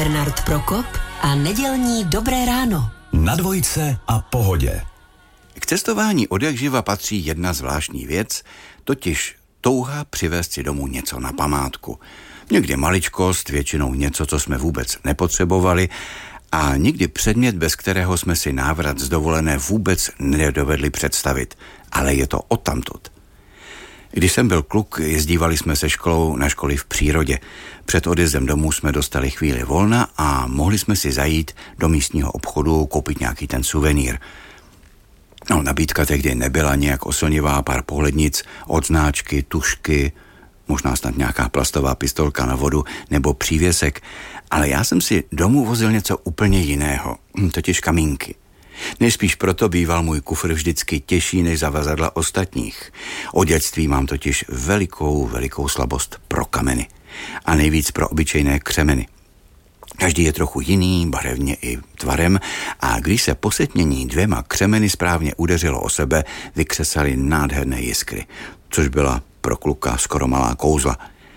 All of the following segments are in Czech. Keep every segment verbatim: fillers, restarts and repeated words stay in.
Bernard Prokop a nedělní Dobré ráno. Na dvojce a Pohodě. K cestování odjakživa patří jedna zvláštní věc, totiž touha přivést si domů něco na památku. Někdy maličkost, většinou něco, co jsme vůbec nepotřebovali, a někdy předmět, bez kterého jsme si návrat z dovolené vůbec nedovedli představit. Ale je to odtamtud. Když jsem byl kluk, jezdívali jsme se školou na školy v přírodě. Před odjezdem domů jsme dostali chvíli volna a mohli jsme si zajít do místního obchodu, koupit nějaký ten suvenýr. No, nabídka tehdy nebyla nějak oslnivá, pár pohlednic, odznáčky, tušky, možná snad nějaká plastová pistolka na vodu nebo přívěsek, ale já jsem si domů vozil něco úplně jiného, totiž kamínky. Nejspíš proto býval můj kufr vždycky těžší než zavazadla ostatních. Od dětství mám totiž velikou, velikou slabost pro kameny. A nejvíc pro obyčejné křemeny. Každý je trochu jiný, barevně i tvarem, a když se po setmění dvěma křemeny správně udeřilo o sebe, vykřesaly nádherné jiskry, což byla pro kluka skoro malá kouzla.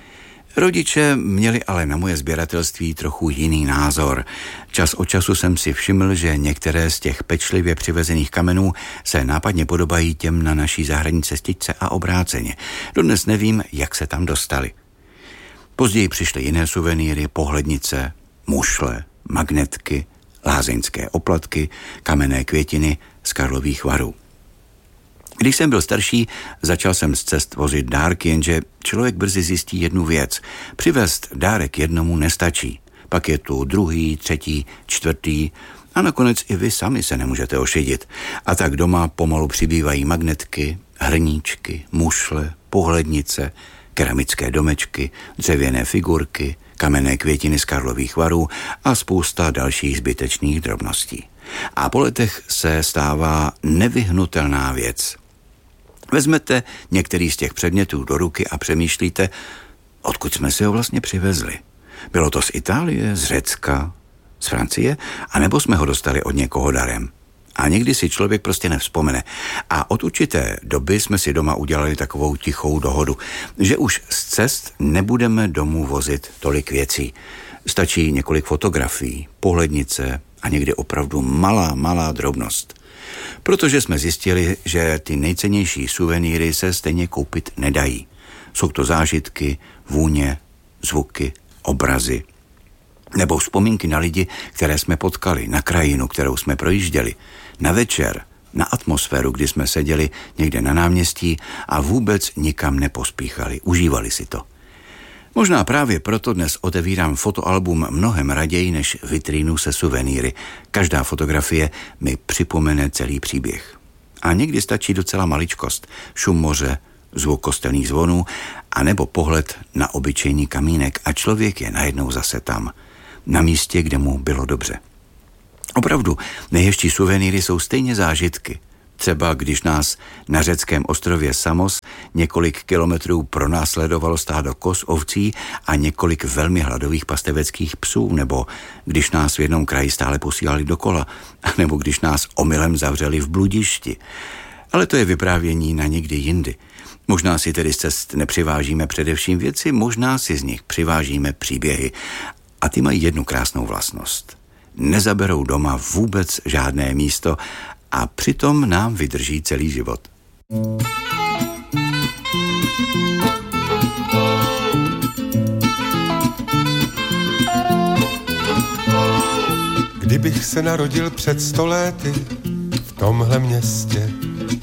Rodiče měli ale na moje sběratelství trochu jiný názor. Čas od času jsem si všiml, že některé z těch pečlivě přivezených kamenů se nápadně podobají těm na naší zahradní cestičce a obráceně. Dodnes nevím, jak se tam dostali. Později přišly jiné suvenýry, pohlednice, mušle, magnetky, lázeňské oplatky, kamenné květiny z Karlových Varů. Když jsem byl starší, začal jsem z cest vozit dárky, jenže člověk brzy zjistí jednu věc. Přivést dárek jednomu nestačí. Pak je tu druhý, třetí, čtvrtý a nakonec i vy sami se nemůžete ošidit. A tak doma pomalu přibývají magnetky, hrníčky, mušle, pohlednice, keramické domečky, dřevěné figurky, kamenné květiny z Karlových Varů a spousta dalších zbytečných drobností. A po letech se stává nevyhnutelná věc. Vezmete některý z těch předmětů do ruky a přemýšlíte, odkud jsme si ho vlastně přivezli. Bylo to z Itálie, z Řecka, z Francie, anebo jsme ho dostali od někoho darem. A někdy si člověk prostě nevzpomene. A od určité doby jsme si doma udělali takovou tichou dohodu, že už z cest nebudeme domů vozit tolik věcí. Stačí několik fotografií, pohlednice a někdy opravdu malá, malá drobnost. Protože jsme zjistili, že ty nejcennější suvenýry se stejně koupit nedají. Jsou to zážitky, vůně, zvuky, obrazy. Nebo vzpomínky na lidi, které jsme potkali, na krajinu, kterou jsme projížděli, na večer, na atmosféru, kdy jsme seděli někde na náměstí a vůbec nikam nepospíchali, užívali si to. Možná právě proto dnes otevírám fotoalbum mnohem raději než vitrínu se suvenýry. Každá fotografie mi připomene celý příběh. A někdy stačí docela maličkost, šum moře, zvuk kostelných zvonů a nebo pohled na obyčejný kamínek a člověk je najednou zase tam, na místě, kde mu bylo dobře. Opravdu, nejhezčí suvenýry jsou stejně zážitky. Třeba když nás na řeckém ostrově Samos několik kilometrů pronásledovalo stádo koz, ovcí a několik velmi hladových pasteveckých psů, nebo když nás v jednom kraji stále posílali dokola, nebo když nás omylem zavřeli v bludišti. Ale to je vyprávění na někdy jindy. Možná si tedy z cest nepřivážíme především věci, možná si z nich přivážíme příběhy. A ty mají jednu krásnou vlastnost. Nezaberou doma vůbec žádné místo a přitom nám vydrží celý život. Kdybych se narodil před sto lety v tomhle městě,